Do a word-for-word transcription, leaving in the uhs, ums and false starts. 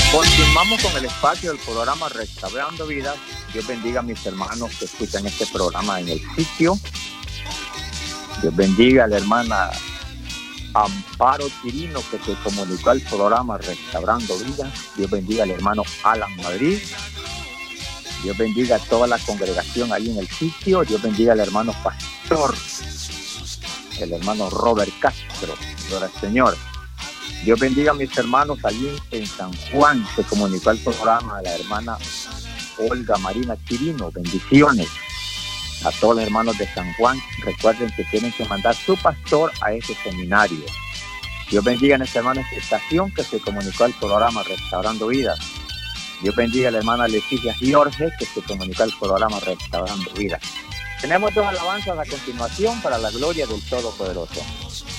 Continuamos con el espacio del programa Restaurando Vidas. Dios bendiga a mis hermanos que escuchan este programa en el sitio. Dios bendiga a la hermana Amparo Quirino que se comunicó al programa Restaurando Vidas. Dios bendiga al hermano Alan Madrid. Dios bendiga a toda la congregación ahí en el sitio. Dios bendiga al hermano Pastor, el hermano Robert Castro. Gloria al Señor. Dios bendiga a mis hermanos allí en San Juan. Se comunicó al programa la hermana Olga Marina Quirino. Bendiciones a todos los hermanos de San Juan. Recuerden que tienen que mandar su pastor a ese seminario. Dios bendiga a nuestra hermana Estación que se comunicó al programa Restaurando Vidas. Dios bendiga a la hermana Leticia Jorge que se comunicó al programa Restaurando Vidas. Tenemos dos alabanzas a continuación para la gloria del Todopoderoso.